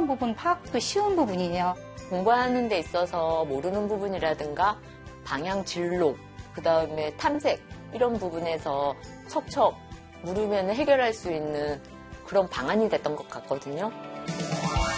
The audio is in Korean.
부분 파악도 쉬운 부분이에요. 공부하는 데 있어서 모르는 부분이라든가 방향 진로, 그 다음에 탐색 이런 부분에서 척척 물으면 해결할 수 있는 그런 방안이 됐던 것 같거든요.